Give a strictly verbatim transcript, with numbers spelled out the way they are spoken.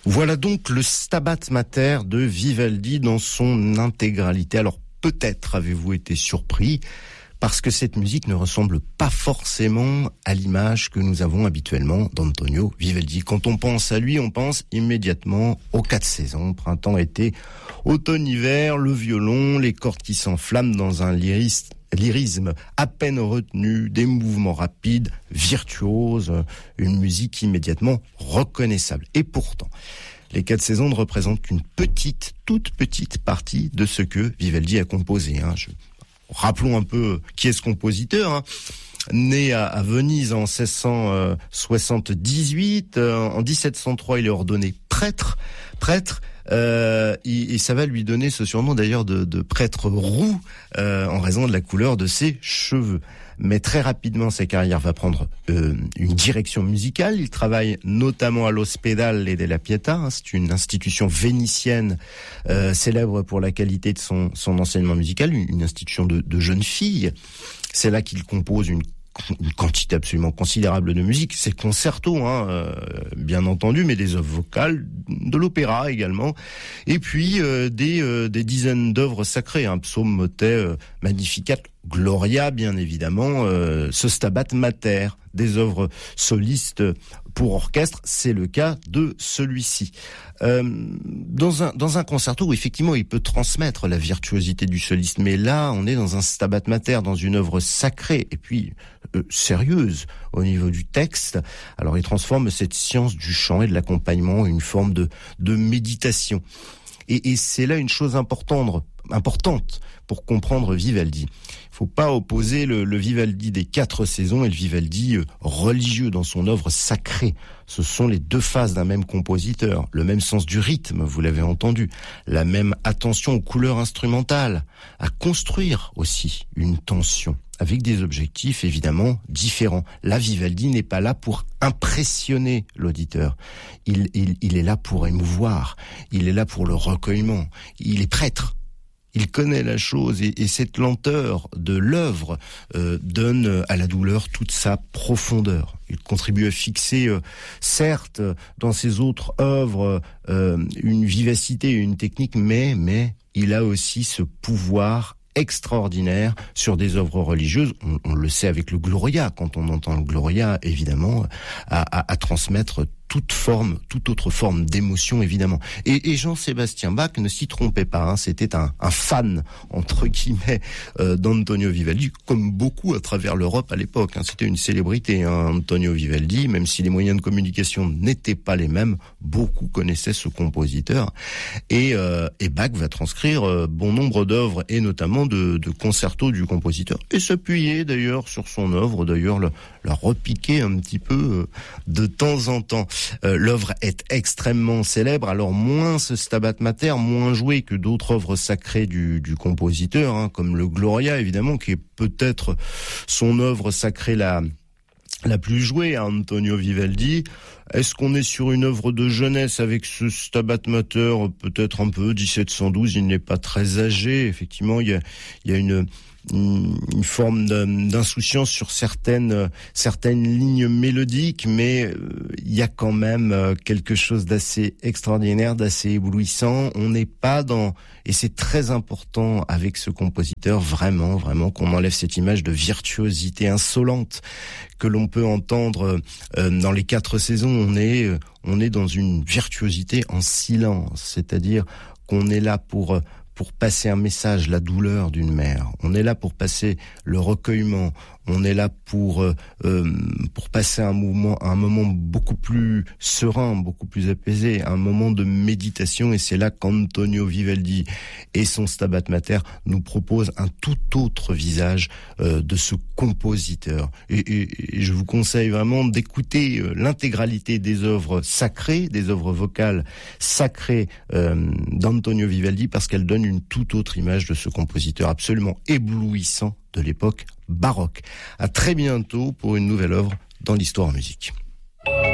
Voilà donc le Stabat Mater de Vivaldi dans son intégralité. Alors peut-être avez-vous été surpris parce que cette musique ne ressemble pas forcément à l'image que nous avons habituellement d'Antonio Vivaldi. Quand on pense à lui, on pense immédiatement aux quatre saisons, printemps, été, automne, hiver, le violon, les cordes qui s'enflamment dans un lyrisme lyrisme à peine retenu, des mouvements rapides, virtuoses, une musique immédiatement reconnaissable. Et pourtant, les quatre saisons ne représentent qu'une petite, toute petite partie de ce que Vivaldi a composé. Hein. Je... Rappelons un peu qui est ce compositeur. Hein. Né à, à Venise en seize cent soixante-dix-huit, euh, en dix-sept cent trois, il est ordonné prêtre. Prêtre. Euh, et, et ça va lui donner ce surnom d'ailleurs de, de prêtre roux euh, en raison de la couleur de ses cheveux. Mais très rapidement, sa carrière va prendre euh, une direction musicale. Il travaille notamment à l'Ospedale della Pietà. Hein, c'est une institution vénitienne euh, célèbre pour la qualité de son, son enseignement musical, une, une institution de, de jeunes filles. C'est là qu'il compose une une quantité absolument considérable de musique, c'est concerto, hein, euh, bien entendu, mais des œuvres vocales, de l'opéra également, et puis euh, des, euh, des dizaines d'œuvres sacrées, un psaume, motet, euh, Magnificat, Gloria, bien évidemment, euh, ce Stabat Mater, des œuvres solistes pour orchestre, c'est le cas de celui-ci. Euh, dans un dans un concerto où effectivement il peut transmettre la virtuosité du soliste, mais là on est dans un Stabat Mater, dans une œuvre sacrée et puis euh, sérieuse au niveau du texte. Alors il transforme cette science du chant et de l'accompagnement en une forme de de méditation. Et, et c'est là une chose importante, importante pour comprendre Vivaldi. Il faut pas opposer le, le Vivaldi des quatre saisons et le Vivaldi euh, religieux dans son œuvre sacrée. Ce sont les deux faces d'un même compositeur, le même sens du rythme, vous l'avez entendu, la même attention aux couleurs instrumentales, à construire aussi une tension, avec des objectifs évidemment différents. Là, Vivaldi n'est pas là pour impressionner l'auditeur. Il, il, il est là pour émouvoir, il est là pour le recueillement, il est prêtre. Il connaît la chose et, et cette lenteur de l'œuvre euh, donne à la douleur toute sa profondeur. Il contribue à fixer, euh, certes, dans ses autres œuvres, euh, une vivacité, une technique, mais, mais il a aussi ce pouvoir extraordinaire sur des œuvres religieuses. On, on le sait avec le Gloria, quand on entend le Gloria, évidemment, à, à, à transmettre toute forme, toute autre forme d'émotion, évidemment. Et, et Jean-Sébastien Bach ne s'y trompait pas. Hein. C'était un, un fan, entre guillemets, euh, d'Antonio Vivaldi, comme beaucoup à travers l'Europe à l'époque. Hein. C'était une célébrité, hein, Antonio Vivaldi, même si les moyens de communication n'étaient pas les mêmes, beaucoup connaissaient ce compositeur. Et, euh, et Bach va transcrire euh, bon nombre d'œuvres, et notamment de, de concertos du compositeur, et s'appuyer d'ailleurs sur son œuvre, d'ailleurs la, la repiquer un petit peu euh, de temps en temps. Euh, l'œuvre est extrêmement célèbre, alors moins ce Stabat Mater, moins joué que d'autres œuvres sacrées du, du compositeur, hein, comme le Gloria évidemment, qui est peut-être son œuvre sacrée la, la plus jouée, hein, Antonio Vivaldi. Est-ce qu'on est sur une œuvre de jeunesse avec ce Stabat Mater? Peut-être un peu, dix-sept cent douze, il n'est pas très âgé, effectivement, il y a, il y a une... une forme d'insouciance sur certaines certaines lignes mélodiques, mais il y a quand même quelque chose d'assez extraordinaire, d'assez éblouissant. On n'est pas dans, et c'est très important avec ce compositeur, vraiment, vraiment, qu'on enlève cette image de virtuosité insolente que l'on peut entendre dans les quatre saisons. On est, on est dans une virtuosité en silence, c'est-à-dire qu'on est là pour pour passer un message, la douleur d'une mère. On est là pour passer le recueillement. On est là pour euh, pour passer un mouvement, un moment beaucoup plus serein, beaucoup plus apaisé, un moment de méditation. Et c'est là qu'Antonio Vivaldi et son Stabat Mater nous proposent un tout autre visage euh, de ce compositeur. Et, et, et je vous conseille vraiment d'écouter euh, l'intégralité des œuvres sacrées, des œuvres vocales sacrées euh, d'Antonio Vivaldi, parce qu'elles donnent une toute autre image de ce compositeur absolument éblouissant de l'époque baroque. À très bientôt pour une nouvelle œuvre dans l'Histoire en musique.